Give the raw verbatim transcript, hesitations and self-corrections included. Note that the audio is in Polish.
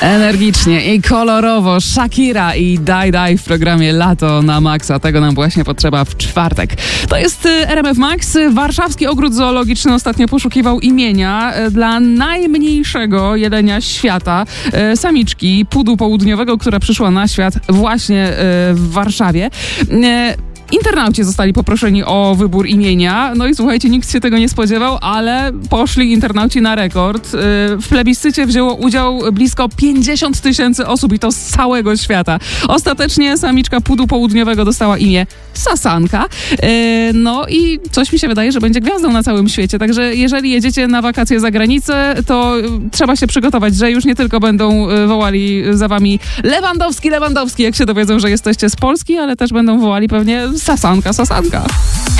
Energicznie i kolorowo Shakira i Daj Daj w programie Lato na Maxa. Tego nam właśnie potrzeba w czwartek. To jest R M F Max. Warszawski Ogród Zoologiczny ostatnio poszukiwał imienia dla najmniejszego jelenia świata. Samiczki pudu południowego, która przyszła na świat właśnie w Warszawie. Internauci zostali poproszeni o wybór imienia. No i słuchajcie, nikt się tego nie spodziewał, ale poszli internauci na rekord. W plebiscycie wzięło udział blisko pięćdziesiąt tysięcy osób i to z całego świata. Ostatecznie samiczka pudu południowego dostała imię Sasanka. No i coś mi się wydaje, że będzie gwiazdą na całym świecie. Także jeżeli jedziecie na wakacje za granicę, to trzeba się przygotować, że już nie tylko będą wołali za wami Lewandowski, Lewandowski, jak się dowiedzą, że jesteście z Polski, ale też będą wołali pewnie Sasanka, Sasanka.